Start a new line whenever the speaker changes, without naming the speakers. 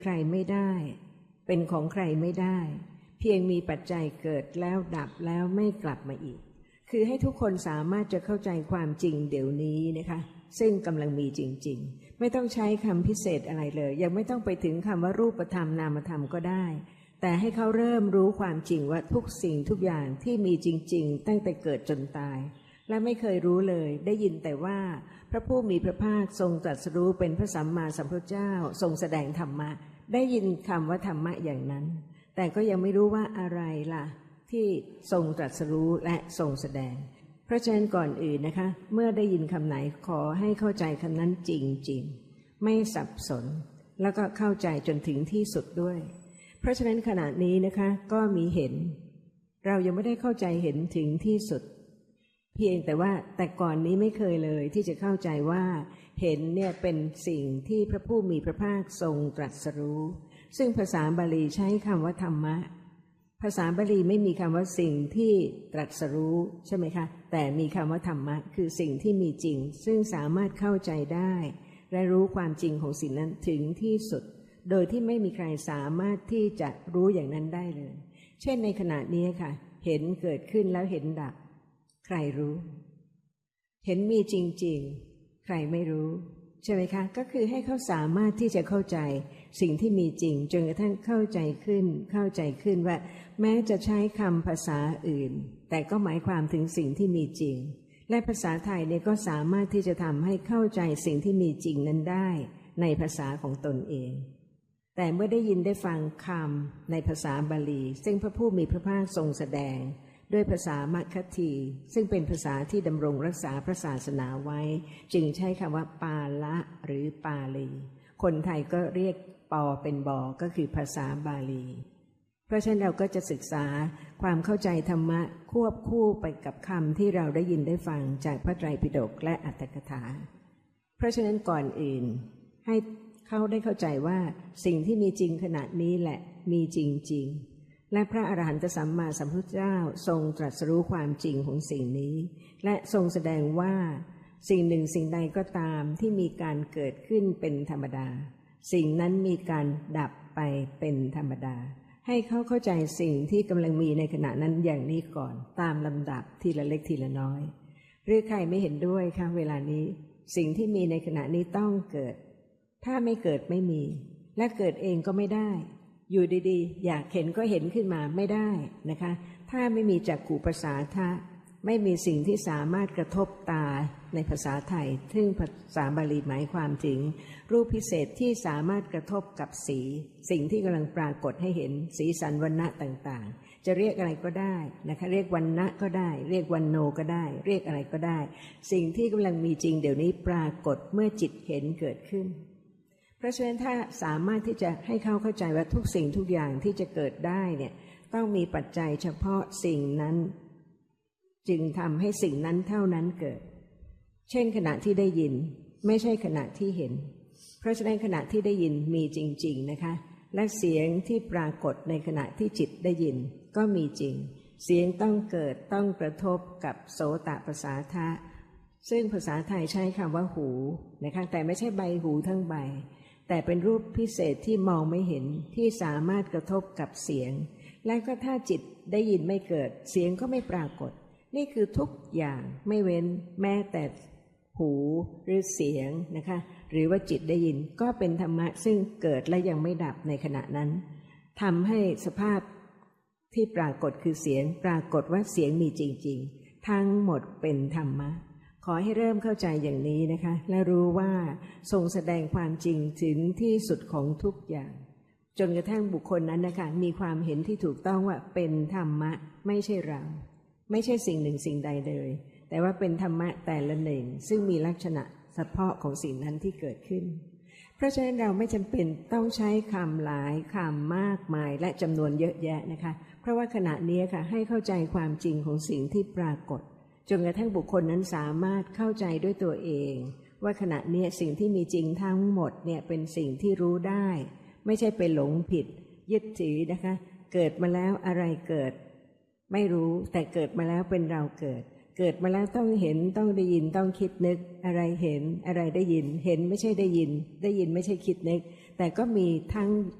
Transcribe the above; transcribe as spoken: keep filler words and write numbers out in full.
ใครไม่ได้เป็นของใครไม่ได้เพียงมีปัจจัยเกิดแล้วดับแล้วไม่กลับมาอีกคือให้ทุกคนสามารถจะเข้าใจความจริงเดี๋ยวนี้นะคะซึ่งกำลังมีจริงๆไม่ต้องใช้คำพิเศษอะไรเลยยังไม่ต้องไปถึงคำว่ารูปธรรมนามธรรมก็ได้แต่ให้เขาเริ่มรู้ความจริงว่าทุกสิ่งทุกอย่างที่มีจริงๆตั้งแต่เกิดจนตายและไม่เคยรู้เลยได้ยินแต่ว่าพระผู้มีพระภาคทรงตรัสรู้เป็นพระสัมมาสัมพุทธเจ้าทรงแสดงธรรมะได้ยินคำว่าธรรมะอย่างนั้นแต่ก็ยังไม่รู้ว่าอะไรล่ะที่ทรงตรัสรู้และทรงแสดงเพราะฉะนั้นก่อนอื่นนะคะเมื่อได้ยินคำไหนขอให้เข้าใจคำนั้นจริงๆไม่สับสนแล้วก็เข้าใจจนถึงที่สุดด้วยเพราะฉะนั้นขณะนี้นะคะก็มีเห็นเรายังไม่ได้เข้าใจเห็นถึงที่สุดเพียงแต่ว่าแต่ก่อนนี้ไม่เคยเลยที่จะเข้าใจว่าเห็นเนี่ยเป็นสิ่งที่พระผู้มีพระภาคทรงตรัสรู้ซึ่งภาษาบาลีใช้คำว่าธรรมะภาษาบาลีไม่มีคำว่าสิ่งที่ตรัสรู้ใช่ไหมคะแต่มีคำว่าธรรมะคือสิ่งที่มีจริงซึ่งสามารถเข้าใจได้และรู้ความจริงของสิ่งนั้นถึงที่สุดโดยที่ไม่มีใครสามารถที่จะรู้อย่างนั้นได้เลยเช่นในขณะนี้ค่ะเห็นเกิดขึ้นแล้วเห็นดับใครรู้เห็นมีจริงๆใครไม่รู้ใช่ไหมคะก็คือให้เขาสามารถที่จะเข้าใจสิ่งที่มีจริงจนกระทั่งเข้าใจขึ้นเข้าใจขึ้นว่าแม้จะใช้คำภาษาอื่นแต่ก็หมายความถึงสิ่งที่มีจริงและภาษาไทยเนี่ยก็สามารถที่จะทำให้เข้าใจสิ่งที่มีจริงนั้นได้ในภาษาของตนเองแต่เมื่อได้ยินได้ฟังคำในภาษาบาลีซึ่งพระผู้มีพระภาคทรงแสดงด้วยภาษามัคคธีซึ่งเป็นภาษาที่ดำรงรักษาพระศาสนาไว้จึงใช้คำว่าปาละหรือปาลีคนไทยก็เรียกปอเป็นบอก็คือภาษาบาลีเพราะฉะนั้นเราก็จะศึกษาความเข้าใจธรรมะควบคู่ไปกับคำที่เราได้ยินได้ฟังจากพระไตรปิฎกและอรรถกถาเพราะฉะนั้นก่อนอื่นให้เขาได้เข้าใจว่าสิ่งที่มีจริงขณะนี้แหละมีจริงๆและพระอรหันตสัมมาสัมพุทธเจ้าทรงตรัสรู้ความจริงของสิ่งนี้และทรงแสดงว่าสิ่งหนึ่งสิ่งใดก็ตามที่มีการเกิดขึ้นเป็นธรรมดาสิ่งนั้นมีการดับไปเป็นธรรมดาให้เขาเข้าใจสิ่งที่กำลังมีในขณะนั้นอย่างนี้ก่อนตามลำดับทีละเล็กทีละน้อยหรือใครไม่เห็นด้วยคะเวลานี้สิ่งที่มีในขณะนี้ต้องเกิดถ้าไม่เกิดไม่มีและเกิดเองก็ไม่ได้อยู่ดีๆอยากเห็นก็เห็นขึ้นมาไม่ได้นะคะถ้าไม่มีจักขุประสาทะไม่มีสิ่งที่สามารถกระทบตาในภาษาไทยซึ่งภาษาบาลีหมายความถึงรูปพิเศษที่สามารถกระทบกับสีสิ่งที่กำลังปรากฏให้เห็นสีสันวรรณะต่างๆจะเรียกอะไรก็ได้นะคะเรียกวรรณะก็ได้เรียกวรรณโนก็ได้เรียกอะไรก็ได้สิ่งที่กำลังมีจริงเดี๋ยวนี้ปรากฏเมื่อจิตเห็นเกิดขึ้นเพราะฉะนั้นถ้าสามารถที่จะให้เขาเข้าใจว่าทุกสิ่งทุกอย่างที่จะเกิดได้เนี่ยต้องมีปัจจัยเฉพาะสิ่งนั้นจึงทำให้สิ่งนั้นเท่านั้นเกิดเช่นขณะที่ได้ยินไม่ใช่ขณะที่เห็นเพราะฉะนั้นขณะที่ได้ยินมีจริงๆนะคะและเสียงที่ปรากฏในขณะที่จิตได้ยินก็มีจริงเสียงต้องเกิดต้องกระทบกับโสตประสาทะซึ่งภาษาไทยใช้คำว่าหูนะคะแต่ไม่ใช่ใบหูทั้งใบแต่เป็นรูปพิเศษที่มองไม่เห็นที่สามารถกระทบกับเสียงและก็ถ้าจิตได้ยินไม่เกิดเสียงก็ไม่ปรากฏนี่คือทุกอย่างไม่เว้นแม้แต่หูหรือเสียงนะคะหรือว่าจิตได้ยินก็เป็นธรรมะซึ่งเกิดและยังไม่ดับในขณะนั้นทำให้สภาพที่ปรากฏคือเสียงปรากฏว่าเสียงมีจริงๆทั้งหมดเป็นธรรมะขอให้เริ่มเข้าใจอย่างนี้นะคะและรู้ว่าทรงแสดงความจริงถึงที่สุดของทุกอย่างจนกระทั่งบุคคลนั้นนะคะมีความเห็นที่ถูกต้องว่าเป็นธรรมะไม่ใช่เราไม่ใช่สิ่งหนึ่งสิ่งใดเลยแต่ว่าเป็นธรรมะแต่ละหนึ่งซึ่งมีลักษณะเฉพาะของสิ่งนั้นที่เกิดขึ้นเพราะฉะนั้นเราไม่จำเป็นต้องใช้คำหลายคำมากมายและจำนวนเยอะแยะนะคะเพราะว่าขณะนี้ค่ะให้เข้าใจความจริงของสิ่งที่ปรากฏจนกระทั่งบุคคลนั้นสามารถเข้าใจด้วยตัวเองว่าขณะนี้สิ่งที่มีจริงทั้งหมดเนี่ยเป็นสิ่งที่รู้ได้ไม่ใช่ไปหลงผิดยึดถือนะคะเกิดมาแล้วอะไรเกิดไม่รู้แต่เกิดมาแล้วเป็นเราเกิดเกิดมาแล้วต้องเห็นต้องได้ยินต้องคิดนึกอะไรเห็นอะไรได้ยินเห็นไม่ใช่ได้ยินได้ยินไม่ใช่คิดนึกแแต่ก็มีทั้ง